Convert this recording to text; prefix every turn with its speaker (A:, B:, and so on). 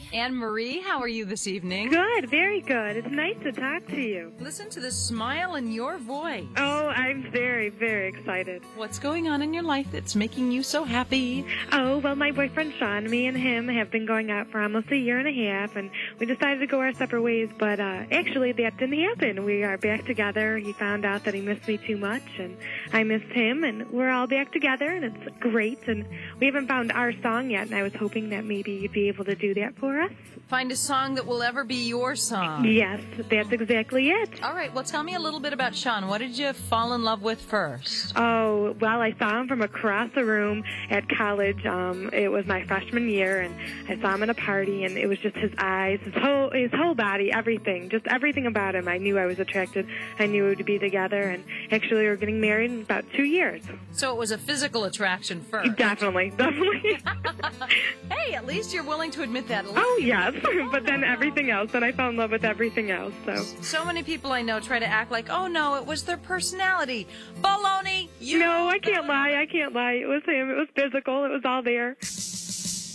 A: Anne Marie, how are you this evening?
B: Good, very good. It's nice to talk to you.
A: Listen to the smile in your voice.
B: Oh, I'm very, very excited.
A: What's going on in your life that's making you so happy?
B: Oh, well, my boyfriend Sean, me and him have been going out for almost a year and a half, and we decided to go our separate ways, but actually that didn't happen. We are back together. He found out that he missed me too much, and I missed him, and we're all back together, and it's great, and we haven't found our song yet, and I was hoping that maybe you'd be able to do that for us.
A: Find a song that will ever be your song.
B: Yes, that's exactly it.
A: All right, well, tell me a little bit about Sean. What did you fall in love with first?
B: Oh, well, I saw him from across the room at college. It was my freshman year, and I saw him at a party, and it was just his eyes, his whole body, everything, just everything about him. I knew I was attracted. I knew we would be together, and actually we're getting married in about 2 years.
A: So it was a physical attraction first.
B: Definitely.
A: Hey, at least you're willing to admit that.
B: Oh, yes, but then everything else, then I fell in love with everything else.
A: So many people I know try to act like, oh, no, it was their personality. Baloney!
B: No, I can't lie. It was him. It was physical. It was all there.